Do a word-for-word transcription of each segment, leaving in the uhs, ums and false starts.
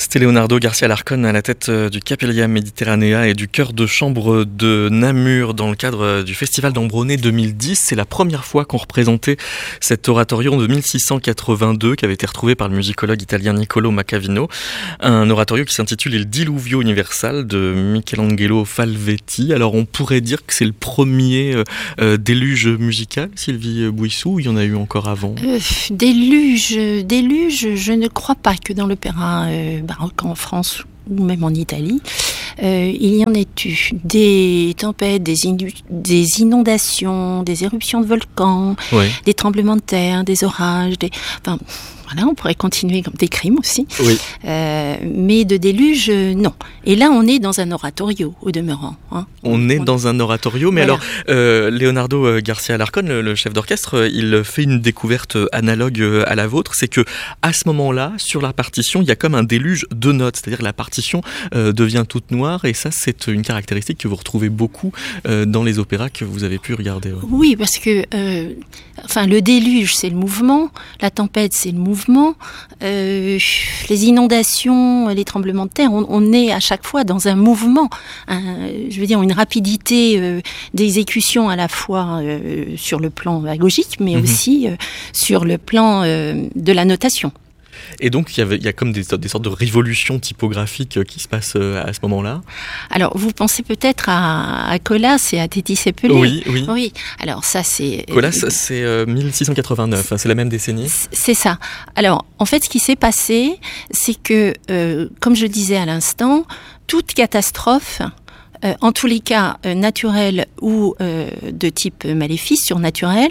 C'était Leonardo García Larcón à la tête du Capella Mediterranea et du chœur de chambre de Namur dans le cadre du Festival d'Ambronay deux mille dix. C'est la première fois qu'on représentait cet oratorio de mille six cent quatre-vingt-deux qui avait été retrouvé par le musicologue italien Niccolò Maccavino. Un oratorio qui s'intitule Il Diluvio Universal de Michelangelo Falvetti. Alors on pourrait dire que c'est le premier euh, euh, déluge musical, Sylvie Bouissou, ou il y en a eu encore avant? euh, Déluge, déluge, je ne crois pas que dans l'opéra euh, baroque en France ou même en Italie, euh, il y en ait eu des tempêtes, des, inu- des inondations, des éruptions de volcans, Oui. des tremblements de terre, des orages, des... Enfin, voilà, on pourrait continuer comme des crimes aussi. Oui. Euh, mais de déluge, euh, non. Et là, on est dans un oratorio, au demeurant. Hein. On est on... dans un oratorio, mais voilà. alors, euh, Leonardo García Larcón, le, le chef d'orchestre, il fait une découverte analogue à la vôtre, c'est que à ce moment-là, sur la partition, il y a comme un déluge de notes, c'est-à-dire que la partition euh, devient toute noire, et ça, c'est une caractéristique que vous retrouvez beaucoup euh, dans les opéras que vous avez pu regarder. Ouais. Oui, parce que euh, enfin, le déluge, c'est le mouvement, la tempête, c'est le mouvement, euh, les inondations, les tremblements de terre, on, on est à chaque fois dans un mouvement, un, je veux dire une rapidité euh, d'exécution à la fois euh, sur le plan agogique, mais mmh. aussi euh, sur le plan euh, de la notation. Et donc, il y, avait, il y a comme des, des sortes de révolutions typographiques qui se passent à ce moment-là. Alors, vous pensez peut-être à, à Colas et à Tétis Sepelé. Oui, oui. Oui, alors ça, c'est... Colas, euh, c'est euh, mille six cent quatre-vingt-neuf, hein, c'est la même décennie. C'est ça. Alors, en fait, ce qui s'est passé, c'est que, euh, comme je disais à l'instant, toute catastrophe... Euh, en tous les cas, euh, naturelle ou euh, de type maléfice, surnaturel,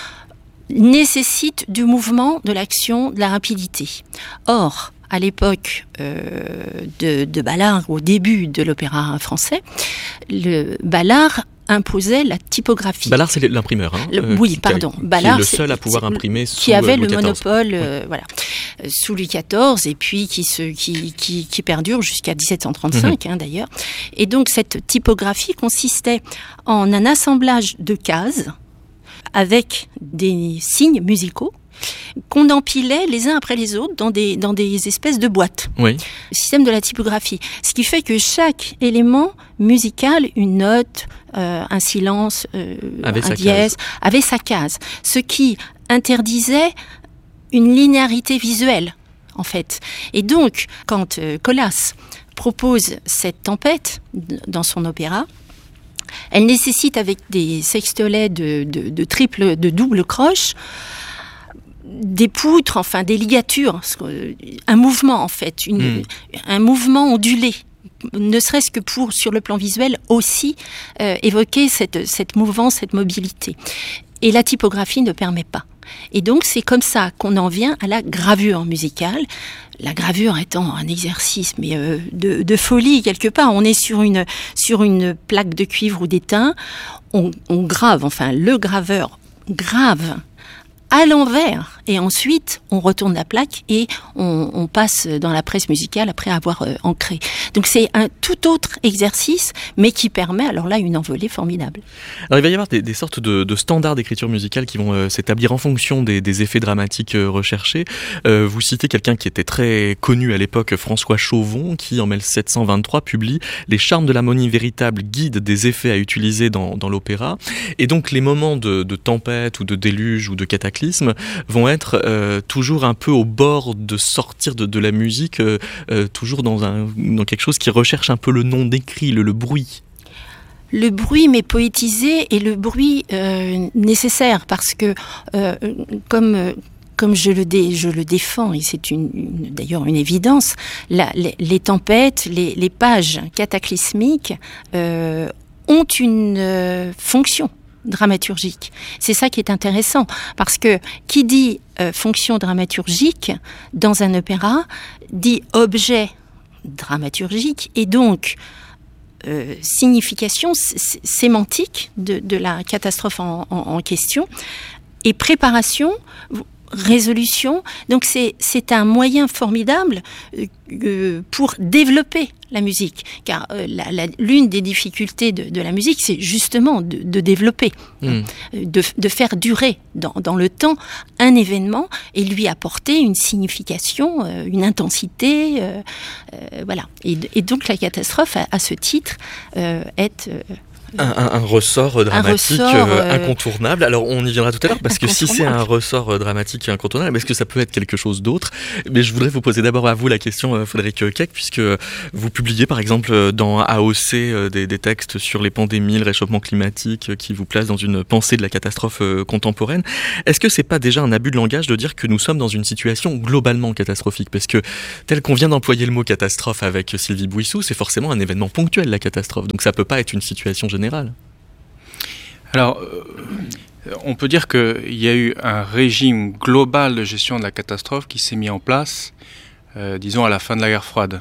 nécessite du mouvement, de l'action, de la rapidité. Or, à l'époque euh, de, de Ballard, au début de l'opéra français, le Ballard imposait la typographie. Ballard, c'est l'imprimeur. Hein, le, euh, oui, qui, pardon. Qui Ballard, est le seul à pouvoir imprimer sous qui avait Louis le quatorze. monopole, euh, ouais. voilà, euh, sous Louis quatorze, et puis qui se, qui, qui, qui perdure jusqu'à dix-sept cent trente-cinq, mmh. hein, d'ailleurs. Et donc cette typographie consistait en un assemblage de cases avec des signes musicaux qu'on empilait les uns après les autres dans des, dans des espèces de boîtes. Oui. Le système de la typographie. Ce qui fait que chaque élément musical, une note, euh, un silence, euh, un dièse, avait sa case. Ce qui interdisait une linéarité visuelle, en fait. Et donc, quand euh, Colas propose cette tempête dans son opéra, elle nécessite, avec des sextolets de, de, de triple, de double croche, des poutres, enfin des ligatures, un mouvement en fait, une, mmh. un mouvement ondulé, ne serait-ce que pour, sur le plan visuel, aussi euh, évoquer cette, cette mouvance, cette mobilité. Et la typographie ne permet pas. Et donc c'est comme ça qu'on en vient à la gravure musicale. La gravure étant un exercice mais euh, de, de folie quelque part. On est sur une, sur une plaque de cuivre ou d'étain, on, on grave, enfin le graveur grave à l'envers, et ensuite on retourne la plaque et on, on passe dans la presse musicale après avoir euh, ancré. Donc c'est un tout autre exercice, mais qui permet alors là une envolée formidable. Alors il va y avoir des, des sortes de, de standards d'écriture musicale qui vont euh, s'établir en fonction des, des effets dramatiques euh, recherchés. Euh, vous citez quelqu'un qui était très connu à l'époque, François Chauvon, qui en mille sept cent vingt-trois publie Les charmes de l'harmonie véritable, guide des effets à utiliser dans, dans l'opéra. Et donc les moments de, de tempête ou de déluge ou de cataclysme vont être euh, toujours un peu au bord de sortir de, de la musique, euh, euh, toujours dans, un, dans quelque chose qui recherche un peu le non décrit, le, le bruit. Le bruit, mais poétisé, et le bruit euh, nécessaire, parce que euh, comme... Euh, Comme je le, dé, je le défends, et c'est une, une, d'ailleurs une évidence, la, les, les tempêtes, les, les pages cataclysmiques euh, ont une euh, fonction dramaturgique. C'est ça qui est intéressant, parce que qui dit euh, fonction dramaturgique dans un opéra dit objet dramaturgique, et donc euh, signification s- sémantique de, de la catastrophe en, en, en question, et préparation. résolution. Donc c'est, c'est un moyen formidable euh, pour développer la musique. Car euh, la, la, l'une des difficultés de, de la musique, c'est justement de, de développer, mmh. de, de faire durer dans, dans le temps un événement et lui apporter une signification, euh, une intensité. Euh, euh, voilà. Et, et donc la catastrophe, à, à ce titre, euh, est... Euh, Un, un, un ressort dramatique un ressort, euh, incontournable. Alors on y viendra tout à l'heure parce que si c'est un ressort dramatique incontournable, est-ce que ça peut être quelque chose d'autre ? Mais je voudrais vous poser d'abord à vous la question, Frédéric Keck, puisque vous publiez par exemple dans A O C des, des textes sur les pandémies, le réchauffement climatique, qui vous placent dans une pensée de la catastrophe contemporaine. Est-ce que c'est pas déjà un abus de langage de dire que nous sommes dans une situation globalement catastrophique ? Parce que tel qu'on vient d'employer le mot catastrophe avec Sylvie Bouissou, c'est forcément un événement ponctuel, la catastrophe. Donc ça peut pas être une situation générale. Alors, euh, on peut dire qu'il y a eu un régime global de gestion de la catastrophe qui s'est mis en place, euh, disons, à la fin de la guerre froide,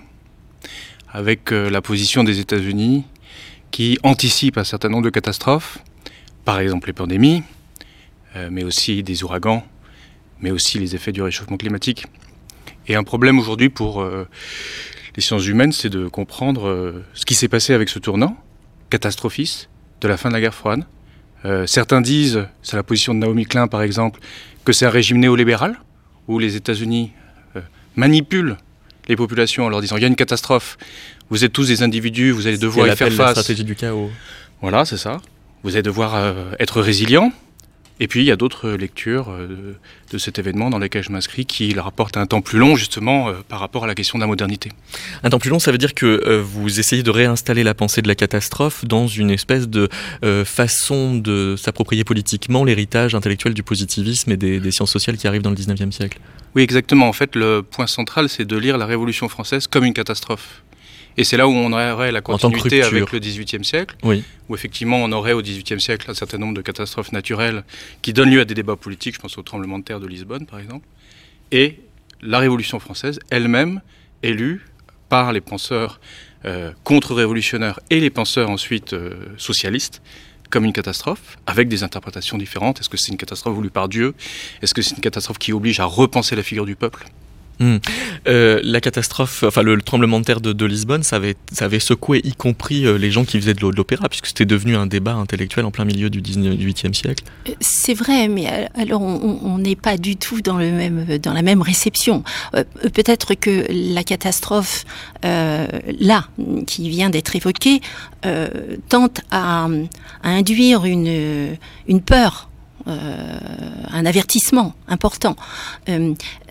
avec euh, la position des États-Unis qui anticipe un certain nombre de catastrophes, par exemple les pandémies, euh, mais aussi des ouragans, mais aussi les effets du réchauffement climatique. Et un problème aujourd'hui pour euh, les sciences humaines, c'est de comprendre euh, ce qui s'est passé avec ce tournant catastrophiste de la fin de la guerre froide. Euh, certains disent, c'est la position de Naomi Klein par exemple, que c'est un régime néolibéral où les États-Unis euh, manipulent les populations en leur disant il y a une catastrophe, vous êtes tous des individus, vous allez devoir y faire face. La stratégie du chaos. Voilà, c'est ça. Vous allez devoir euh, être résilients. Et puis il y a d'autres lectures euh, de cet événement dans lesquelles je m'inscris qui le rapportent à un temps plus long justement euh, par rapport à la question de la modernité. Un temps plus long, ça veut dire que euh, vous essayez de réinstaller la pensée de la catastrophe dans une espèce de euh, façon de s'approprier politiquement l'héritage intellectuel du positivisme et des, des sciences sociales qui arrivent dans le dix-neuvième siècle. Oui, exactement. En fait, le point central, c'est de lire la Révolution française comme une catastrophe. Et c'est là où on aurait la continuité avec le dix-huitième siècle, oui. Où effectivement on aurait au dix-huitième siècle un certain nombre de catastrophes naturelles qui donnent lieu à des débats politiques, je pense au tremblement de terre de Lisbonne par exemple, et la Révolution française elle-même est lue par les penseurs euh, contre-révolutionnaires et les penseurs ensuite euh, socialistes comme une catastrophe, avec des interprétations différentes. Est-ce que c'est une catastrophe voulue par Dieu ? Est-ce que c'est une catastrophe qui oblige à repenser la figure du peuple ? Mmh. Euh, la catastrophe, enfin le, le tremblement de terre de, de Lisbonne, ça avait, ça avait secoué y compris euh, les gens qui faisaient de l'opéra, puisque c'était devenu un débat intellectuel en plein milieu du dix-huitième siècle. C'est vrai, mais alors on n'est pas du tout dans, le même, dans la même réception. Euh, peut-être que la catastrophe, euh, là, qui vient d'être évoquée, euh, tente à, à induire une, une peur. Euh, un avertissement important. Euh,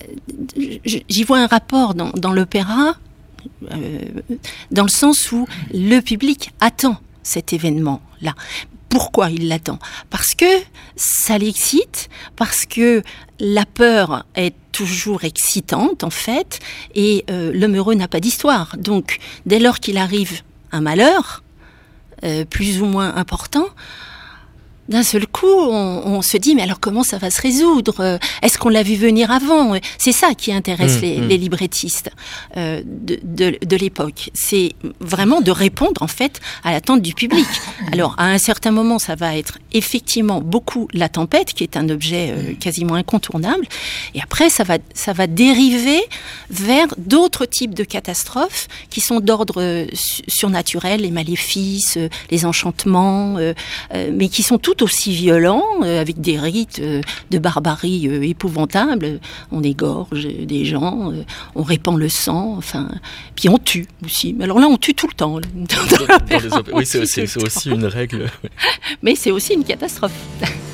j'y vois un rapport dans, dans l'opéra, euh, dans le sens où le public attend cet événement-là. Pourquoi il l'attend ? Parce que ça l'excite, parce que la peur est toujours excitante en fait, et euh, l'homme heureux n'a pas d'histoire. Donc, dès lors qu'il arrive un malheur, euh, plus ou moins important, d'un seul coup, on, on se dit, mais alors comment ça va se résoudre ? Est-ce qu'on l'a vu venir avant ? C'est ça qui intéresse mmh, les, mmh. les librettistes euh, de, de, de l'époque. C'est vraiment de répondre, en fait, à l'attente du public. Alors, à un certain moment, ça va être effectivement beaucoup la tempête, qui est un objet euh, quasiment incontournable. Et après, ça va, ça va dériver vers d'autres types de catastrophes qui sont d'ordre euh, surnaturel, les maléfices, euh, les enchantements, euh, euh, mais qui sont tous aussi violents, euh, avec des rites euh, de barbarie euh, épouvantables. On égorge des gens, euh, on répand le sang, enfin, puis on tue aussi. Alors là, on tue tout le temps. Là, dans dans, dans les op- oui, c'est, c'est, c'est aussi une règle. Mais c'est aussi une catastrophe.